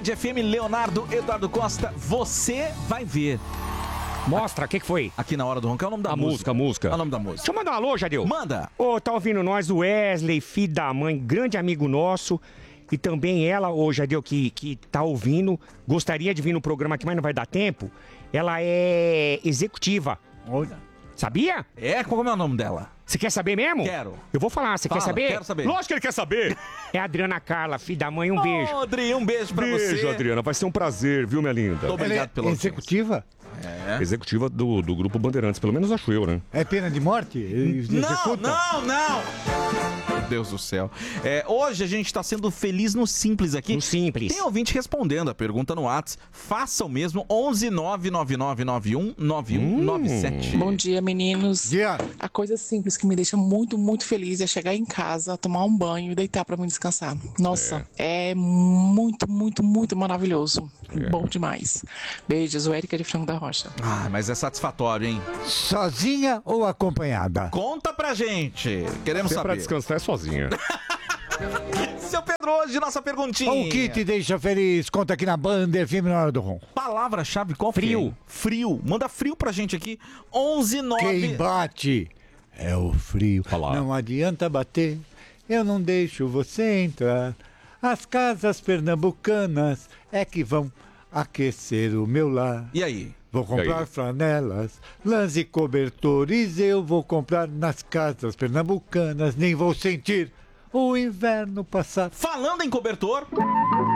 Band FM, Leonardo Eduardo Costa, você vai ver. Mostra, o que foi? Aqui na hora do ronco, é o nome da música. A música. É o nome da música. Deixa eu mandar um alô, Jadeu. Manda. Tá ouvindo nós, o Wesley, filho da mãe, grande amigo nosso. E também ela, Jadeu, que tá ouvindo, gostaria de vir no programa aqui, mas não vai dar tempo. Ela é executiva. Olha. Sabia? Qual é o nome dela? Você quer saber mesmo? Quero. Eu vou falar, você quer saber? Quero saber. Lógico que ele quer saber. É a Adriana Carla, filha da mãe, um beijo. Adri, um beijo pra você. Beijo, Adriana, vai ser um prazer, viu, minha linda? Muito obrigado pela executiva? Executiva do Grupo Bandeirantes, pelo menos acho eu, né? É pena de morte? Não! Meu Deus do céu. Hoje a gente tá sendo feliz no Simples aqui. No Simples. Tem ouvinte respondendo a pergunta no WhatsApp. Faça o mesmo, 11 99991 9197. Bom dia, meninos. Dia. A coisa simples que me deixa muito, muito feliz é chegar em casa, tomar um banho e deitar pra me descansar. Nossa, é muito, muito, muito maravilhoso. Bom demais. Beijos, o Érica de Franco da Rocha. Mas é satisfatório, hein? Sozinha ou acompanhada? Conta pra gente. Queremos saber. Pra descansar é sozinha. Seu Pedro, hoje nossa perguntinha. O que te deixa feliz? Conta aqui na Band FM na hora do ronco. Palavra-chave qual foi? Frio. Frio. Manda frio pra gente aqui. 11 9. Quem bate é o frio. Olá. Não adianta bater, eu não deixo você entrar. As casas pernambucanas é que vão aquecer o meu lar. E aí? Vou comprar flanelas, lãs e cobertores, eu vou comprar nas casas pernambucanas, nem vou sentir o inverno passar. Falando em cobertor,